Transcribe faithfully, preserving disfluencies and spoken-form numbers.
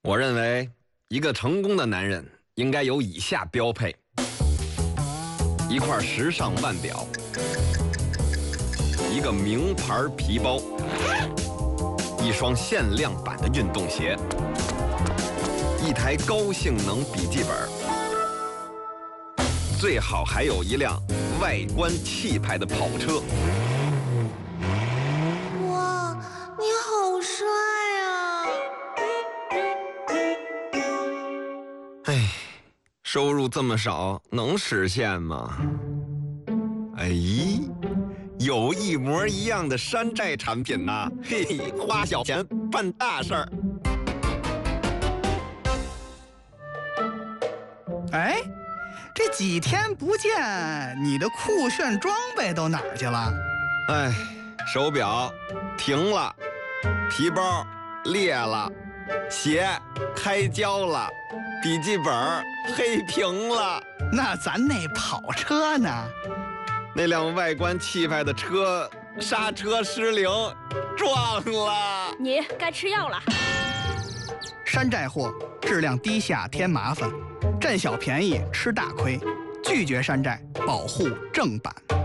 我认为一个成功的男人应该有以下标配：一块时尚腕表，一个名牌皮包，一双限量版的运动鞋，一台高性能笔记本，最好还有一辆外观气派的跑车。 哇，你好帅啊！ 哎，收入这么少，能实现吗？哎，有一模一样的山寨产品呐，嘿嘿，花小钱办大事儿。 哎，这几天不见，你的酷炫装备都哪儿去了？ 哎，手表停了，皮包裂了，鞋开胶了，笔记本黑屏了。 那咱那跑车呢？ 那辆外观气派的车刹车失灵，撞了。 你该吃药了。 山寨货，质量低下添麻烦，占小便宜吃大亏，拒绝山寨，保护正版。